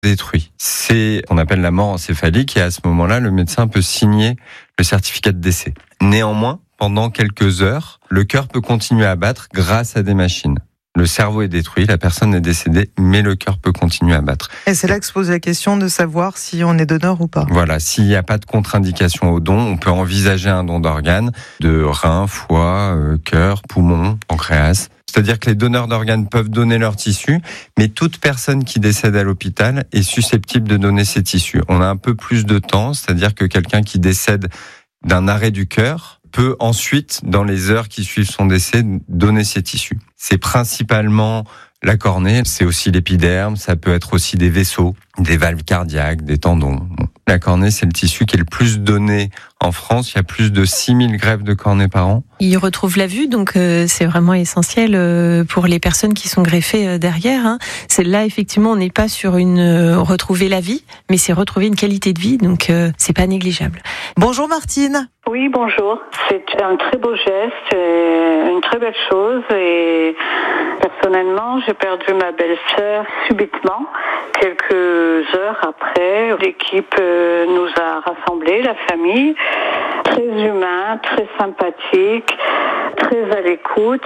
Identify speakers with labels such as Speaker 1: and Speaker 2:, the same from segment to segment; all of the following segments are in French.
Speaker 1: détruit. C'est on appelle la mort encéphalique et à ce moment-là, le médecin peut signer le certificat de décès. Néanmoins, pendant quelques heures, le cœur peut continuer à battre grâce à des machines. Le cerveau est détruit, la personne est décédée, mais le cœur peut continuer à battre.
Speaker 2: Et c'est là que se pose la question de savoir si on est donneur ou pas.
Speaker 1: Voilà, s'il n'y a pas de contre-indication au don, on peut envisager un don d'organes, de rein, foie, cœur, poumon, pancréas. C'est-à-dire que les donneurs d'organes peuvent donner leurs tissus, mais toute personne qui décède à l'hôpital est susceptible de donner ses tissus. On a un peu plus de temps, c'est-à-dire que quelqu'un qui décède d'un arrêt du cœur peut ensuite, dans les heures qui suivent son décès, donner ses tissus. C'est principalement la cornée, c'est aussi l'épiderme, ça peut être aussi des vaisseaux, des valves cardiaques, des tendons. La cornée, c'est le tissu qui est le plus donné en France. Il y a plus de 6000 greffes de cornée par an.
Speaker 3: Il retrouve la vue, donc c'est vraiment essentiel pour les personnes qui sont greffées derrière. C'est là, effectivement, on n'est pas sur retrouver la vie, mais c'est retrouver une qualité de vie, donc c'est pas négligeable.
Speaker 2: Bonjour Martine.
Speaker 4: Oui, bonjour. C'est un très beau geste, une très belle chose et personnellement, j'ai perdu ma belle-sœur subitement. Quelques heures après, l'équipe nous a rassemblés, la famille, très humain, très sympathique, très à l'écoute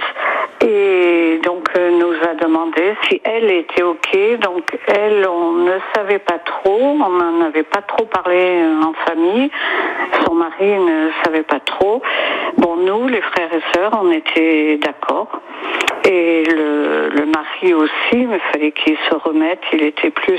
Speaker 4: et donc nous a demandé si elle était OK. Donc elle, on ne savait pas trop, on n'en avait pas trop parlé en famille. Son mari ne savait pas trop. Bon, nous, les frères et sœurs, on était d'accord. Et le mari aussi, il fallait qu'il se remette, il était plus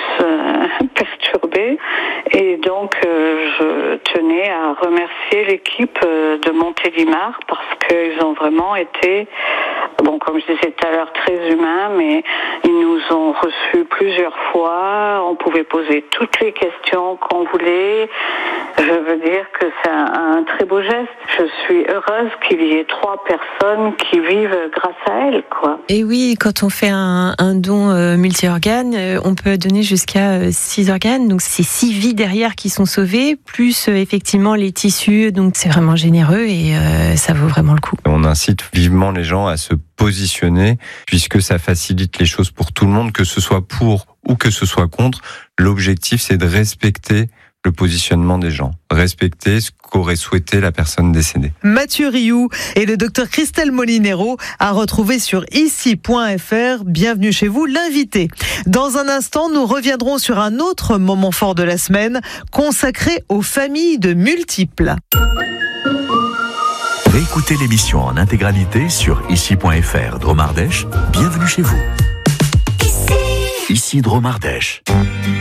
Speaker 4: perturbé. Et donc, je tenais à remercier l'équipe de Montélimar parce qu'ils ont vraiment été, bon, comme je disais tout à l'heure, très humains, mais ils nous ont reçus plusieurs fois. On pouvait poser toutes les questions qu'on voulait. Je veux dire que c'est un très beau geste. Je suis heureuse qu'il y ait 3 personnes qui vivent grâce à elle, quoi.
Speaker 3: Et oui, quand on fait un don multi-organes, on peut donner jusqu'à 6 organes. Donc c'est 6 vies derrière qui sont sauvées, plus effectivement les tissus. Donc c'est vraiment généreux et ça vaut vraiment le coup.
Speaker 1: On incite vivement les gens à se positionner puisque ça facilite les choses pour tout le monde, que ce soit pour ou que ce soit contre. L'objectif, c'est de respecter le positionnement des gens, respecter ce qu'aurait souhaité la personne décédée.
Speaker 2: Mathieu Rioux et le docteur Christelle Molinero à retrouver sur ici.fr. Bienvenue chez vous, l'invité. Dans un instant, nous reviendrons sur un autre moment fort de la semaine consacré aux familles de multiples.
Speaker 5: Réécoutez l'émission en intégralité sur ici.fr. Drôme Ardèche, bienvenue chez vous. Ici Drôme Ardèche.